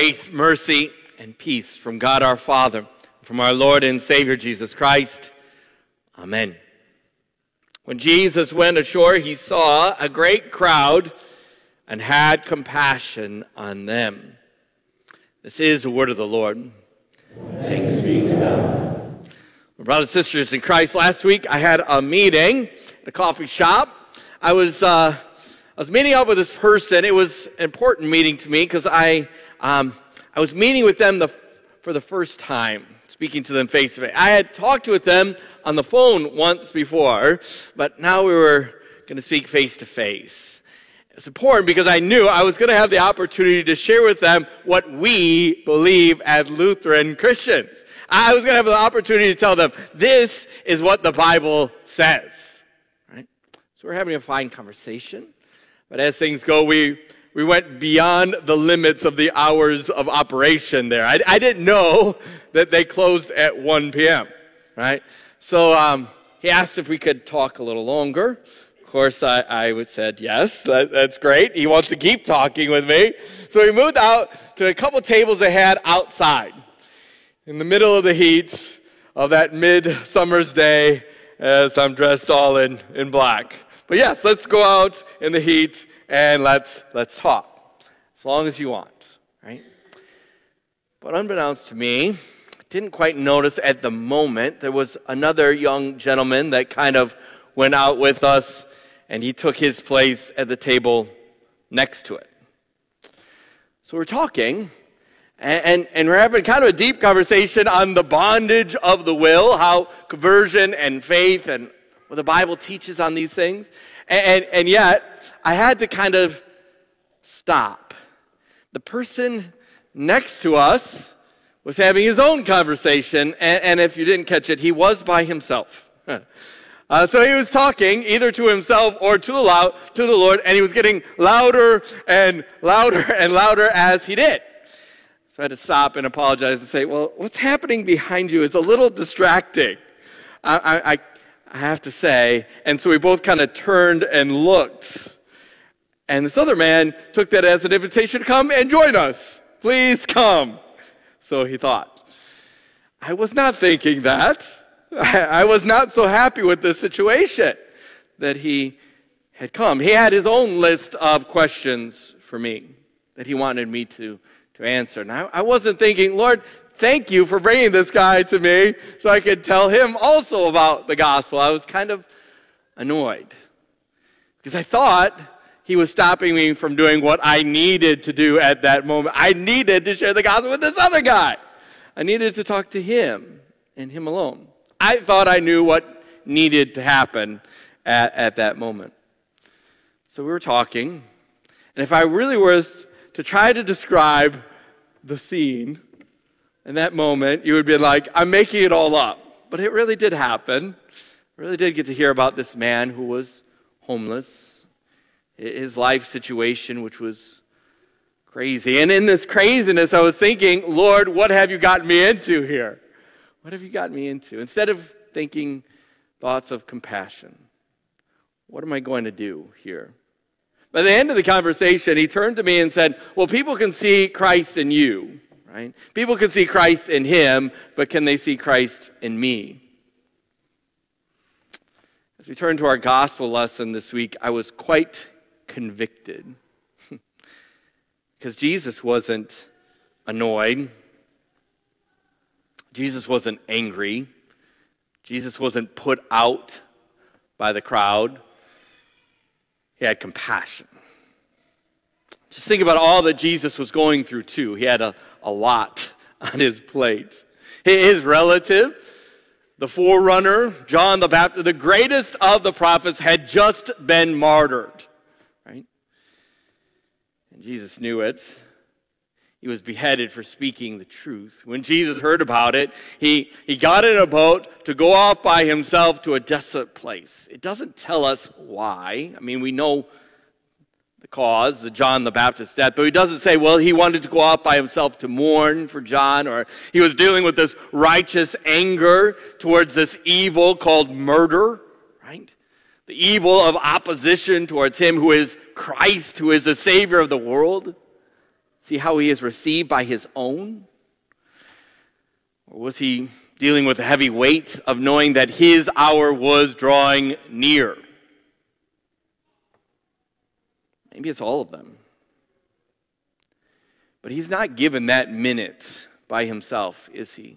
Grace, mercy, and peace from God our Father, from our Lord and Savior Jesus Christ. Amen. When Jesus went ashore, he saw a great crowd and had compassion on them. This is the word of the Lord. Thanks be to God. My brothers and sisters in Christ, last week I had a meeting at a coffee shop. I was meeting up with this person. It was an important meeting to me because I was meeting with them for the first time, speaking to them face to face. I had talked with them on the phone once before, but now we were going to speak face to face. It's important because I knew I was going to have the opportunity to share with them what we believe as Lutheran Christians. I was going to have the opportunity to tell them, this is what the Bible says. Right? So we're having a fine conversation. But as things go, we went beyond the limits of the hours of operation there. I didn't know that they closed at 1 p.m., right? So he asked if we could talk a little longer. Of course, I said yes, that's great. He wants to keep talking with me. So we moved out to a couple tables they had outside in the middle of the heat of that midsummer's day as I'm dressed all in black. But yes, let's go out in the heat and let's talk, as long as you want, right? But unbeknownst to me, I didn't quite notice at the moment, there was another young gentleman that kind of went out with us, and he took his place at the table next to it. So we're talking, and we're having kind of a deep conversation on the bondage of the will, how conversion and faith and what the Bible teaches on these things. And yet, I had to kind of stop. The person next to us was having his own conversation, and if you didn't catch it, he was by himself. So he was talking either to himself or to the Lord, and he was getting louder and louder and louder as he did. So I had to stop and apologize and say, well, what's happening behind you is a little distracting. I have to say. And so we both kind of turned and looked. And this other man took that as an invitation to come and join us. Please come. So he thought. I was not thinking that. I was not so happy with this situation that he had come. He had his own list of questions for me that he wanted me to answer. And I wasn't thinking, Lord, thank you for bringing this guy to me so I could tell him also about the gospel. I was kind of annoyed because I thought he was stopping me from doing what I needed to do at that moment. I needed to share the gospel with this other guy. I needed to talk to him and him alone. I thought I knew what needed to happen at that moment. So we were talking, and if I really was to try to describe the scene in that moment, you would be like, I'm making it all up. But it really did happen. I really did get to hear about this man who was homeless, his life situation, which was crazy. And in this craziness, I was thinking, Lord, what have you gotten me into here? What have you gotten me into? Instead of thinking thoughts of compassion, what am I going to do here? By the end of the conversation, he turned to me and said, well, people can see Christ in you. Right? People can see Christ in him, but can they see Christ in me? As we turn to our gospel lesson this week, I was quite convicted because Jesus wasn't annoyed. Jesus wasn't angry. Jesus wasn't put out by the crowd. He had compassion. Just think about all that Jesus was going through, too. He had a lot on his plate. His relative, the forerunner, John the Baptist, the greatest of the prophets, had just been martyred. Right? And Jesus knew it. He was beheaded for speaking the truth. When Jesus heard about it, he got in a boat to go off by himself to a desolate place. It doesn't tell us why. I mean, we know the cause, the John the Baptist's death, but he doesn't say, well, he wanted to go off by himself to mourn for John, or he was dealing with this righteous anger towards this evil called murder, right? The evil of opposition towards him who is Christ, who is the Savior of the world. See how he is received by his own? Or was he dealing with the heavy weight of knowing that his hour was drawing near? Maybe it's all of them. But he's not given that minute by himself, is he?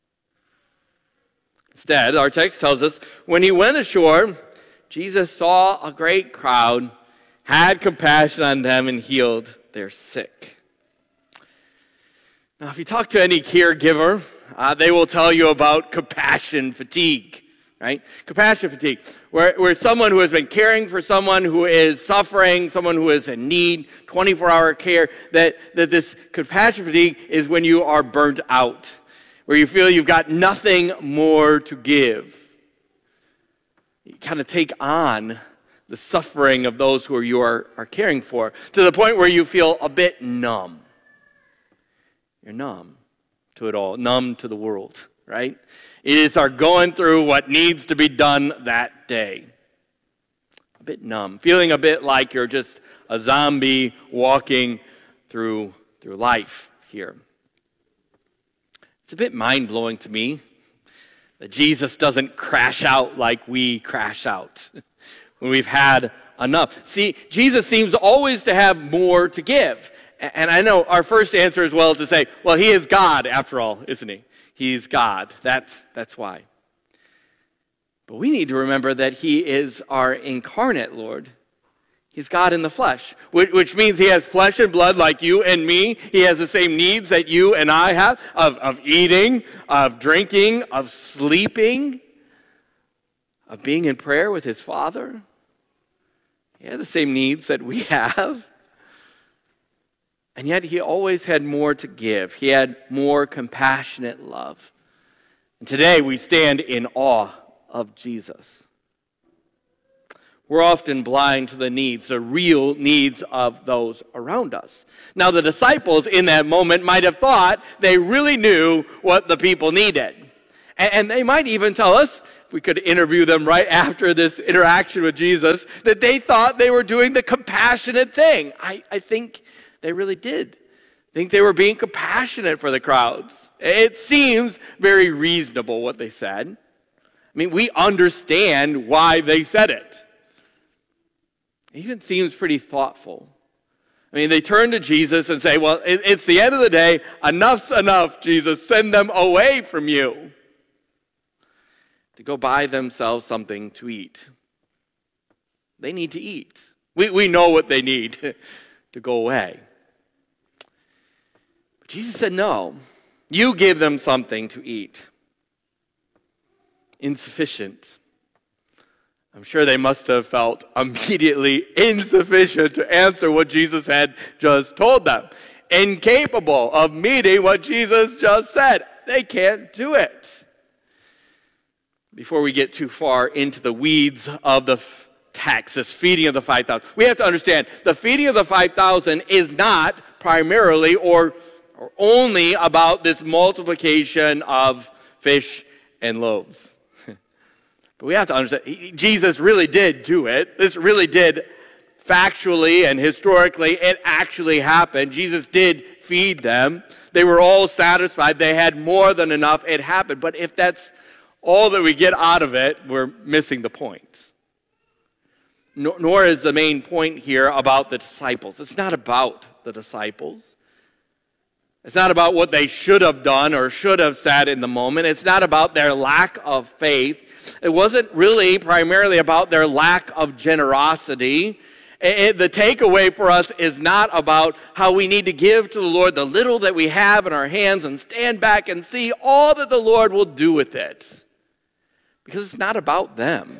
Instead, our text tells us, when he went ashore, Jesus saw a great crowd, had compassion on them, and healed their sick. Now, if you talk to any caregiver, they will tell you about compassion fatigue, right? Compassion fatigue, where someone who has been caring for someone who is suffering, someone who is in need, 24-hour care, that this compassion fatigue is when you are burnt out, where you feel you've got nothing more to give. You kind of take on the suffering of those who you are caring for, to the point where you feel a bit numb. You're numb to it all, numb to the world, right? It is our going through what needs to be done that day. A bit numb, feeling a bit like you're just a zombie walking through life here. It's a bit mind-blowing to me that Jesus doesn't crash out like we crash out when we've had enough. See, Jesus seems always to have more to give. And I know our first answer as well is to say, well, he is God after all, isn't he? He's God. That's why. But we need to remember that he is our incarnate Lord. He's God in the flesh, which means he has flesh and blood like you and me. He has the same needs that you and I have of eating, of drinking, of sleeping, of being in prayer with his Father. He had the same needs that we have. And yet he always had more to give. He had more compassionate love. And today we stand in awe of Jesus. We're often blind to the needs, the real needs of those around us. Now, the disciples in that moment might have thought they really knew what the people needed. And they might even tell us, if we could interview them right after this interaction with Jesus, that they thought they were doing the compassionate thing. I think they really did. I think they were being compassionate for the crowds. It seems very reasonable what they said. I mean, we understand why they said it. It even seems pretty thoughtful. I mean, they turn to Jesus and say, well, it's the end of the day. Enough's enough, Jesus. Send them away from you to go buy themselves something to eat. They need to eat. We know what they need to go away. But Jesus said, no, you give them something to eat. Insufficient. I'm sure they must have felt immediately insufficient to answer what Jesus had just told them. Incapable of meeting what Jesus just said. They can't do it. Before we get too far into the weeds of the text, this feeding of the 5,000, we have to understand the feeding of the 5,000 is not primarily or only about this multiplication of fish and loaves. But we have to understand, Jesus really did do it. This really did factually and historically, it actually happened. Jesus did feed them. They were all satisfied. They had more than enough. It happened. But if that's all that we get out of it, we're missing the point. Nor is the main point here about the disciples. It's not about the disciples. It's not about what they should have done or should have said in the moment. It's not about their lack of faith. It wasn't really primarily about their lack of generosity. The takeaway for us is not about how we need to give to the Lord the little that we have in our hands and stand back and see all that the Lord will do with it. Because it's not about them.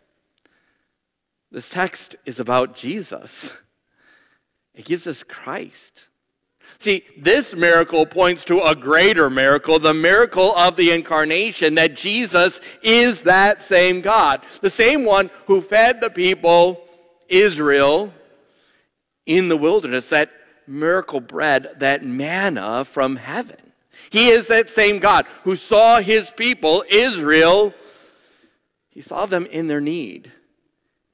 This text is about Jesus. It gives us Christ. See, this miracle points to a greater miracle, the miracle of the incarnation, that Jesus is that same God, the same one who fed the people, Israel, in the wilderness, that miracle bread, that manna from heaven. He is that same God who saw his people, Israel, he saw them in their need.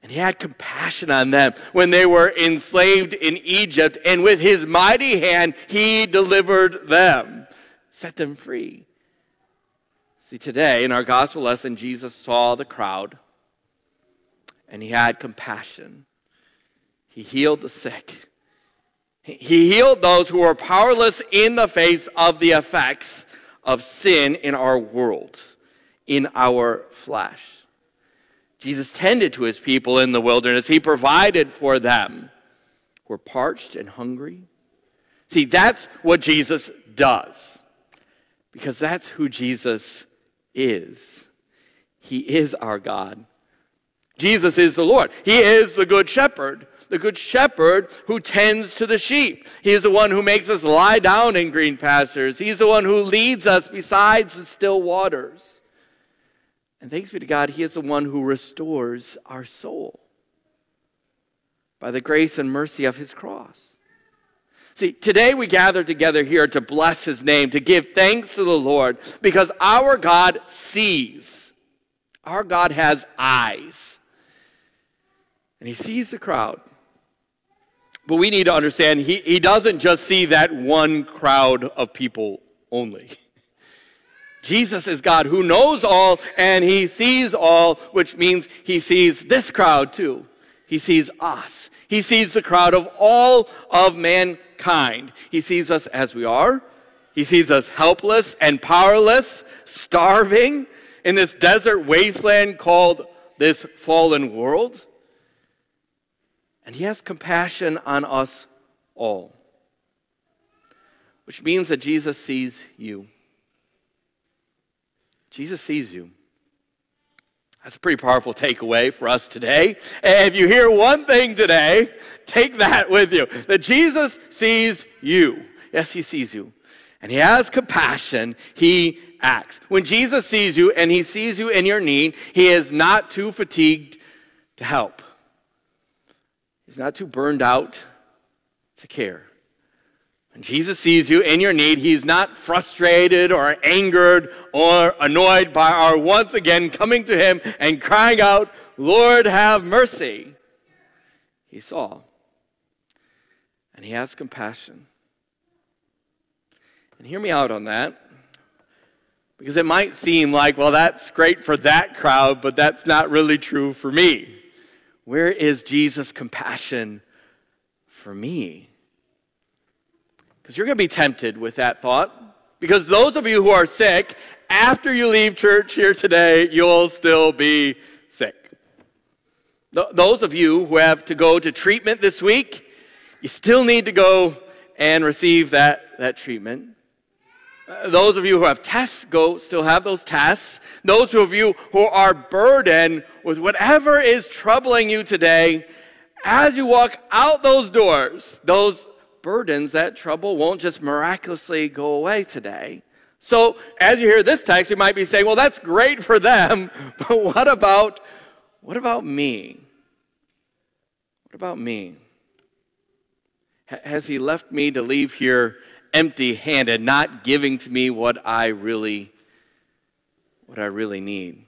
And he had compassion on them when they were enslaved in Egypt. And with his mighty hand, he delivered them, set them free. See, today in our gospel lesson, Jesus saw the crowd and he had compassion. He healed the sick. He healed those who were powerless in the face of the effects of sin in our world, in our flesh. Jesus tended to his people in the wilderness. He provided for them who were parched and hungry. See, that's what Jesus does, because that's who Jesus is. He is our God. Jesus is the Lord. He is the good shepherd who tends to the sheep. He is the one who makes us lie down in green pastures. He's the one who leads us beside the still waters. And thanks be to God, he is the one who restores our soul by the grace and mercy of his cross. See, today we gather together here to bless his name, to give thanks to the Lord, because our God sees. Our God has eyes. And he sees the crowd. But we need to understand, he doesn't just see that one crowd of people only. Jesus is God who knows all and he sees all, which means he sees this crowd too. He sees us. He sees the crowd of all of mankind. He sees us as we are. He sees us helpless and powerless, starving in this desert wasteland called this fallen world. And he has compassion on us all, which means that Jesus sees you. Jesus sees you. That's a pretty powerful takeaway for us today. And if you hear one thing today, take that with you. That Jesus sees you. Yes, he sees you. And he has compassion. He acts. When Jesus sees you and he sees you in your need, he is not too fatigued to help. He's not too burned out to care. When Jesus sees you in your need, he's not frustrated or angered or annoyed by our once again coming to him and crying out, "Lord, have mercy." He saw, and he has compassion. And hear me out on that, because it might seem like, well, that's great for that crowd, but that's not really true for me. Where is Jesus' compassion for me? Because you're going to be tempted with that thought. Because those of you who are sick, after you leave church here today, you'll still be sick. Those of you who have to go to treatment this week, you still need to go and receive that treatment. Those of you who have tests, still have those tests. Those of you who are burdened with whatever is troubling you today, as you walk out those doors, those burdens, that trouble won't just miraculously go away today. So as you hear this text, you might be saying, well, that's great for them, but what about me? What about me? Has he left me to leave here empty-handed, not giving to me what I really need?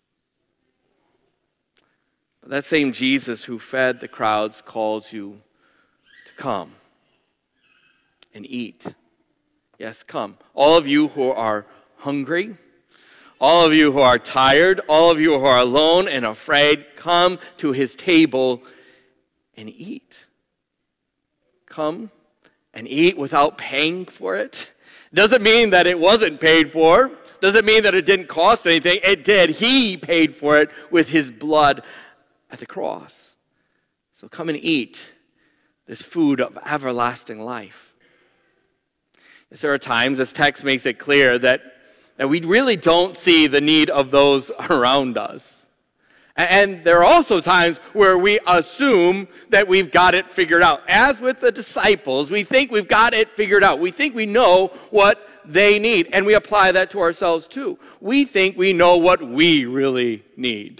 But that same Jesus who fed the crowds calls you to come and eat. Yes, come. All of you who are hungry, all of you who are tired, all of you who are alone and afraid, come to his table and eat. Come and eat without paying for it. Doesn't mean that it wasn't paid for. Doesn't mean that it didn't cost anything. It did. He paid for it with his blood at the cross. So come and eat this food of everlasting life. Yes, there are times, this text makes it clear, that we really don't see the need of those around us. And there are also times where we assume that we've got it figured out. As with the disciples, we think we've got it figured out. We think we know what they need, and we apply that to ourselves too. We think we know what we really need.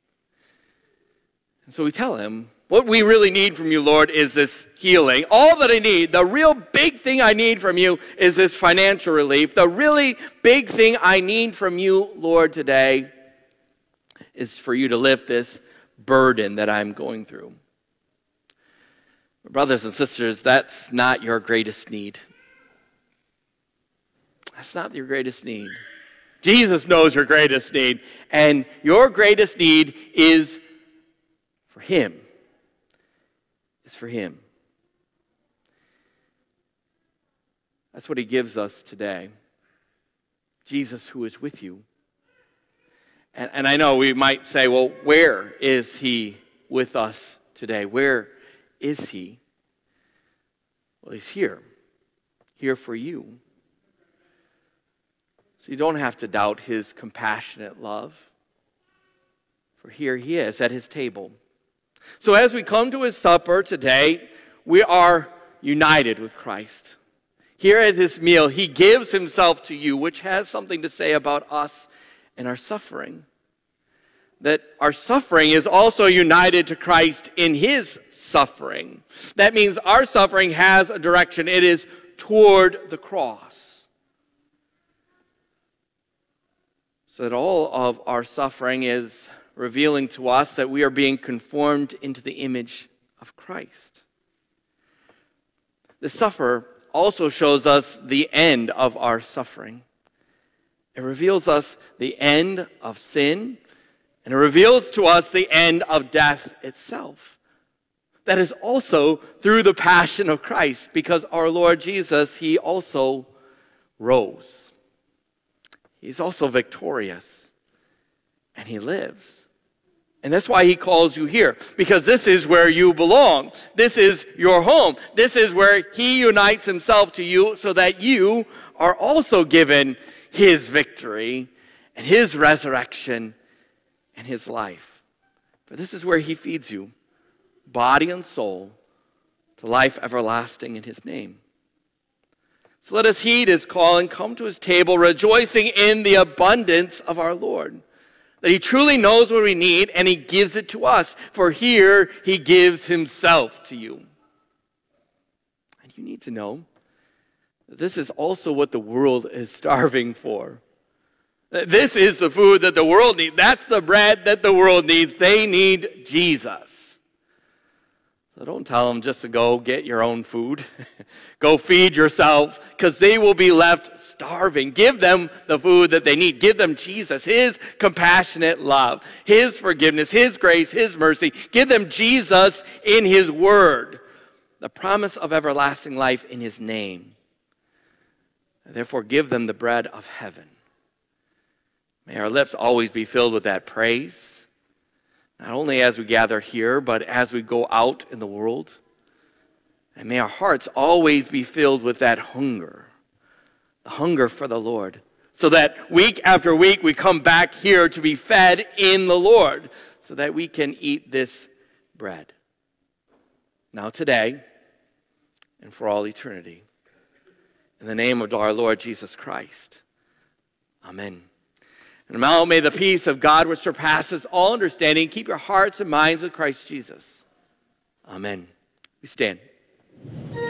And so we tell him, what we really need from you, Lord, is this healing. All that I need, the real big thing I need from you is this financial relief. The really big thing I need from you, Lord, today is for you to lift this burden that I'm going through. Brothers and sisters, that's not your greatest need. That's not your greatest need. Jesus knows your greatest need, and your greatest need is for Him. It's for Him. That's what He gives us today. Jesus who is with you. And I know we might say, well, where is He with us today? Where is He? Well, He's here for you. So you don't have to doubt His compassionate love, for here He is at His table. So as we come to His supper today, we are united with Christ. Here at this meal, He gives Himself to you, which has something to say about us and our suffering. That our suffering is also united to Christ in His suffering. That means our suffering has a direction. It is toward the cross. So that all of our suffering is revealing to us that we are being conformed into the image of Christ. The supper also shows us the end of our suffering. It reveals us the end of sin, and it reveals to us the end of death itself. That is also through the passion of Christ, because our Lord Jesus, He also rose. He's also victorious, and He lives. And that's why He calls you here, because this is where you belong. This is your home. This is where He unites Himself to you so that you are also given His victory and His resurrection and His life. For this is where He feeds you, body and soul, to life everlasting in His name. So let us heed His call and come to His table, rejoicing in the abundance of our Lord. That He truly knows what we need, and He gives it to us. For here, He gives Himself to you. And you need to know that this is also what the world is starving for. This is the food that the world needs. That's the bread that the world needs. They need Jesus. So don't tell them just to go get your own food. Go feed yourself, because they will be left starving. Give them the food that they need. Give them Jesus, His compassionate love, His forgiveness, His grace, His mercy. Give them Jesus in His word, the promise of everlasting life in His name. And therefore, give them the bread of heaven. May our lips always be filled with that praise, not only as we gather here, but as we go out in the world. And may our hearts always be filled with that hunger, the hunger for the Lord, so that week after week we come back here to be fed in the Lord, so that we can eat this bread. Now today, and for all eternity. In the name of our Lord Jesus Christ. Amen. And now may the peace of God, which surpasses all understanding, keep your hearts and minds in Christ Jesus. Amen. We stand.